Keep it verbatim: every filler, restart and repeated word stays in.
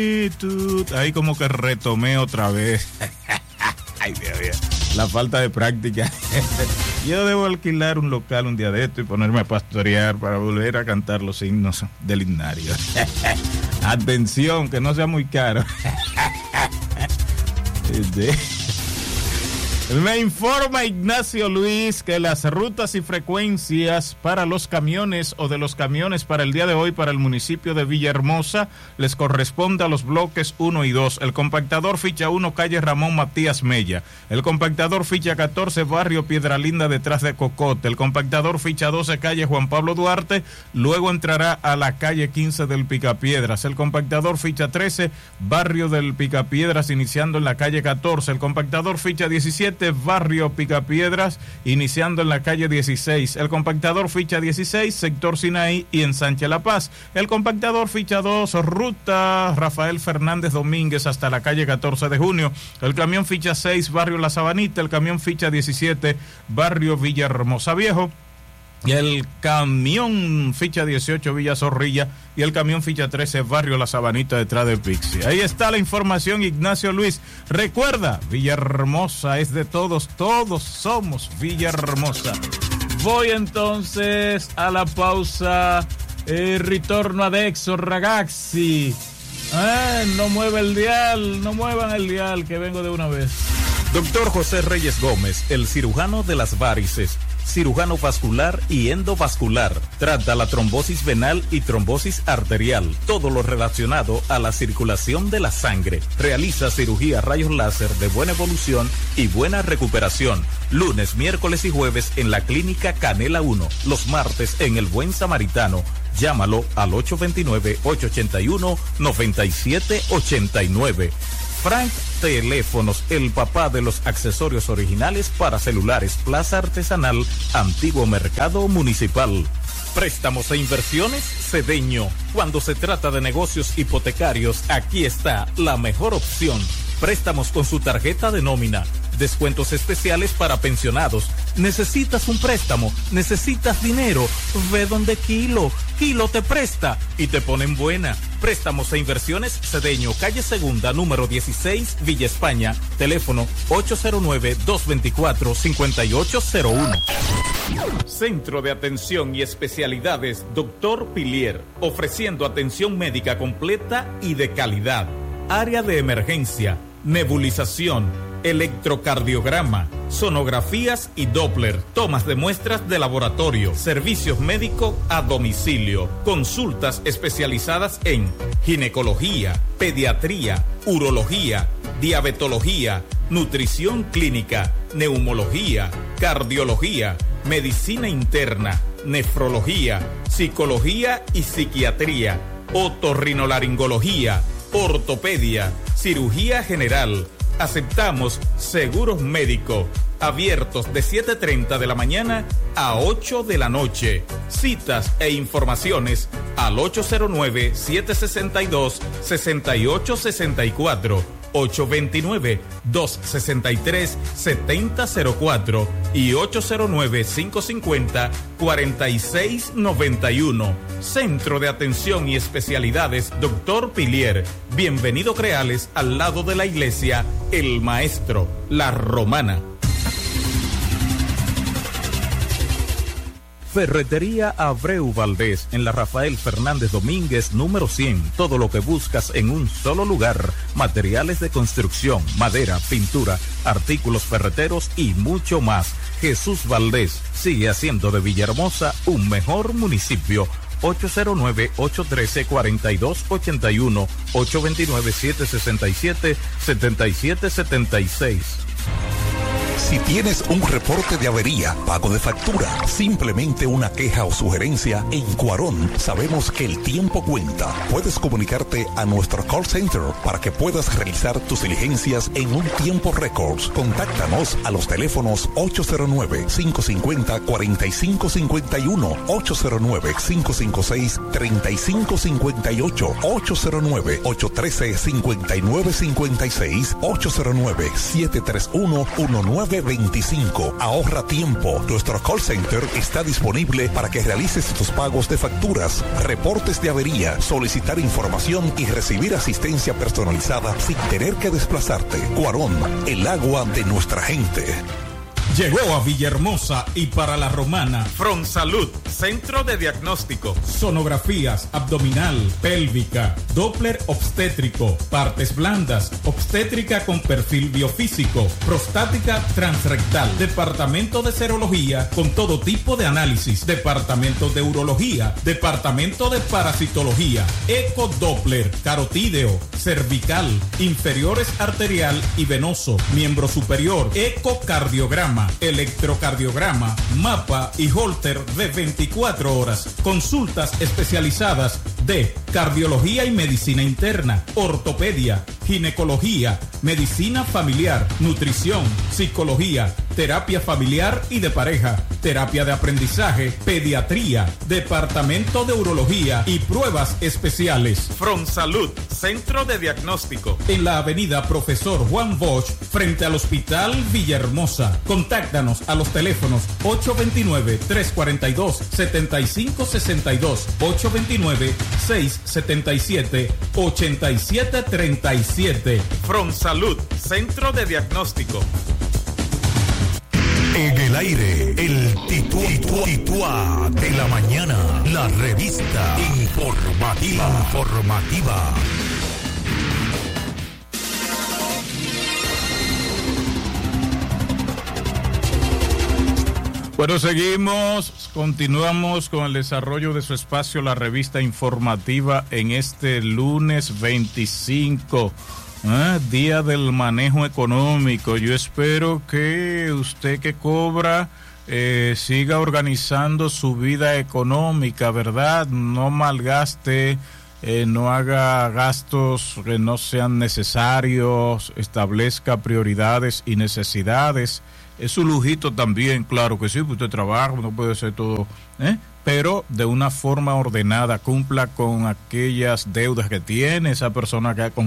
Ahí como que retomé otra vez. Ay, Dios mío, la falta de práctica. Yo debo alquilar un local un día de esto y ponerme a pastorear para volver a cantar los himnos del himnario. Atención, que no sea muy caro. Me informa Ignacio Luis que las rutas y frecuencias para los camiones o de los camiones para el día de hoy para el municipio de Villahermosa les corresponde a los bloques uno y dos. El compactador ficha uno, calle Ramón Matías Mella. El compactador ficha catorce, barrio Piedra Linda detrás de Cocote. El compactador ficha doce, calle Juan Pablo Duarte. Luego entrará a la calle quince del Picapiedras. El compactador ficha trece, barrio del Picapiedras iniciando en la calle catorce. El compactador ficha diecisiete, barrio Picapiedras, iniciando en la calle dieciséis. El compactador ficha dieciséis, sector Sinaí y ensanche La Paz. El compactador ficha dos, ruta Rafael Fernández Domínguez hasta la calle catorce de junio. El camión ficha seis, barrio La Sabanita. El camión ficha diecisiete, barrio Villahermosa Viejo. Y el camión ficha dieciocho, Villa Zorrilla, y el camión ficha trece, barrio La Sabanita detrás de Pixie. Ahí está la información, Ignacio Luis. Recuerda, Villahermosa es de todos, todos somos Villahermosa. Voy entonces a la pausa, eh, retorno a Dexo Ragazzi. Ah, no mueve el dial, no muevan el dial, que vengo de una vez. Doctor José Reyes Gómez, el cirujano de las varices, cirujano vascular y endovascular. Trata la trombosis venal y trombosis arterial, todo lo relacionado a la circulación de la sangre. Realiza cirugía rayos láser de buena evolución y buena recuperación. Lunes, miércoles y jueves en la Clínica Canela uno. Los martes en El Buen Samaritano. Llámalo al ocho dos nueve, ocho ocho uno, nueve siete ocho nueve. Frank Teléfonos, el papá de los accesorios originales para celulares, Plaza Artesanal, Antiguo Mercado Municipal. Préstamos e inversiones Cedeño. Cuando se trata de negocios hipotecarios, aquí está la mejor opción. Préstamos con su tarjeta de nómina. Descuentos especiales para pensionados. ¿Necesitas un préstamo? ¿Necesitas dinero? Ve donde Kilo. Kilo te presta y te ponen buena. Préstamos e inversiones Cedeño, calle Segunda, número dieciséis, Villa España. Teléfono ocho cero nueve, dos dos cuatro, cinco ocho cero uno. Centro de Atención y Especialidades Doctor Pilier, ofreciendo atención médica completa y de calidad. Área de emergencia, nebulización, electrocardiograma, sonografías y Doppler, tomas de muestras de laboratorio, servicios médicos a domicilio, consultas especializadas en ginecología, pediatría, urología, diabetología, nutrición clínica, neumología, cardiología, medicina interna, nefrología, psicología y psiquiatría, otorrinolaringología, ortopedia, cirugía general. Aceptamos seguros médicos, abiertos de siete y media de la mañana a ocho de la noche. Citas e informaciones al ocho cero nueve, siete seis dos, seis ocho seis cuatro, ocho dos nueve, dos seis tres, siete cero cero cuatro y ocho cero nueve, cinco cinco cero, cuatro seis nueve uno. Centro de Atención y Especialidades Doctor Pilier. Bienvenido Creales, al lado de la iglesia El Maestro, La Romana. Ferretería Abreu Valdés, en la Rafael Fernández Domínguez, número cien. Todo lo que buscas en un solo lugar. Materiales de construcción, madera, pintura, artículos ferreteros y mucho más. Jesús Valdés sigue haciendo de Villahermosa un mejor municipio. ocho cero nueve, ocho uno tres, cuatro dos ocho uno, ocho dos nueve, siete seis siete, siete siete siete seis. Si tienes un reporte de avería, pago de factura, simplemente una queja o sugerencia, en Cuarón sabemos que el tiempo cuenta. Puedes comunicarte a nuestro call center para que puedas realizar tus diligencias en un tiempo récord. Contáctanos a los teléfonos ocho cero nueve, cinco cinco cero, cuatro cinco cinco uno, ocho cero nueve, cinco cinco seis, tres cinco cinco ocho, ocho cero nueve, ocho uno tres, cinco nueve cinco seis, ocho cero nueve, siete tres uno, uno nueve veinticinco. Ahorra tiempo. Nuestro call center está disponible para que realices tus pagos de facturas, reportes de avería, solicitar información y recibir asistencia personalizada sin tener que desplazarte. Cuarón, el agua de nuestra gente. Llegó a Villahermosa y para la Romana Fronsalud, centro de diagnóstico, sonografías abdominal, pélvica, Doppler obstétrico, partes blandas, obstétrica con perfil biofísico, prostática transrectal, departamento de serología con todo tipo de análisis, departamento de urología, departamento de parasitología, ecodoppler, carotídeo, cervical, inferiores arterial y venoso, miembro superior, ecocardiograma, electrocardiograma, mapa y holter de veinticuatro horas, consultas especializadas de cardiología y medicina interna, ortopedia, ginecología, medicina familiar, nutrición, psicología, terapia familiar y de pareja, terapia de aprendizaje, pediatría, departamento de urología y pruebas especiales. Fronsalud, centro de diagnóstico, en la avenida Profesor Juan Bosch, frente al Hospital Villahermosa. Contáctanos a los teléfonos ocho dos nueve, tres cuatro dos, siete cinco seis dos, ocho dos nueve, seis siete siete, ocho siete tres siete. Fronsalud, centro de diagnóstico. En el aire, el titú, titú, tituá de la mañana, la revista informativa. informativa. Bueno, seguimos, continuamos con el desarrollo de su espacio, la revista informativa, en este lunes veinticinco. Ah, día del manejo económico. Yo espero que usted que cobra eh, siga organizando su vida económica, ¿verdad? No malgaste, eh, no haga gastos que no sean necesarios, establezca prioridades y necesidades. Es su lujito también, claro que sí, usted trabaja, no puede ser todo, ¿eh? Pero de una forma ordenada, cumpla con aquellas deudas que tiene esa persona que ha